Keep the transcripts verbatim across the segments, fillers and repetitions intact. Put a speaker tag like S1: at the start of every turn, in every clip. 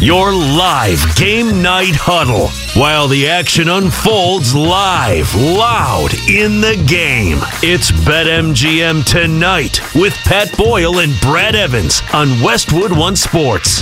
S1: Your live game night huddle while the action unfolds live, loud in the game. It's BetMGM Tonight with Pat Boyle and Brad Evans on Westwood One Sports.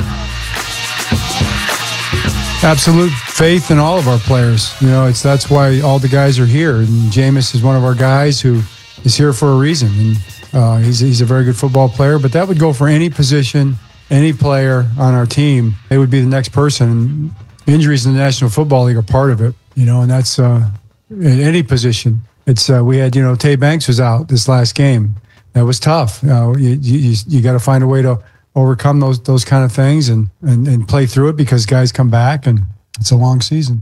S2: Absolute faith in all of our players. You know, it's that's why all the guys are here. And Jameis is one of our guys who is here for a reason. And uh, he's he's a very good football player. But that would go for any position, any player on our team. They would be the next person. Injuries in the National Football League are part of it. You know, and that's uh, in any position. It's uh, we had you know Tay Banks was out this last game. That was tough. Uh, you you, you got to find a way to overcome those those kind of things and, and and play through it because guys come back and it's a long season.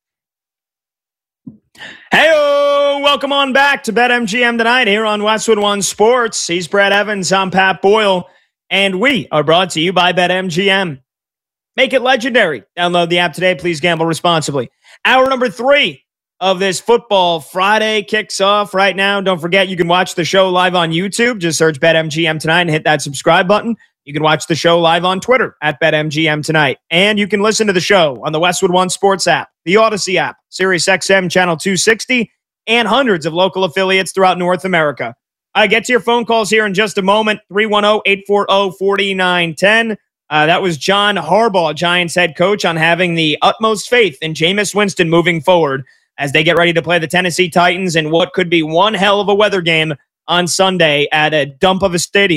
S3: Hey-o! Welcome on back to BetMGM Tonight here on Westwood One Sports. He's Brad Evans, I'm Pat Boyle, and we are brought to you by BetMGM. Make it legendary. Download the app today. Please gamble responsibly. Hour number three of this Football Friday kicks off right now. Don't forget, you can watch the show live on YouTube. Just search BetMGM Tonight and hit that subscribe button. You can watch the show live on Twitter at BetMGM Tonight. And you can listen to the show on the Westwood One Sports app, the Odyssey app, SiriusXM Channel two sixty, and hundreds of local affiliates throughout North America. I get to your phone calls here in just a moment. three one zero, eight four zero, four nine one zero. Uh, that was John Harbaugh, Giants head coach, on having the utmost faith in Jameis Winston moving forward as they get ready to play the Tennessee Titans in what could be one hell of a weather game on Sunday at a dump of a stadium.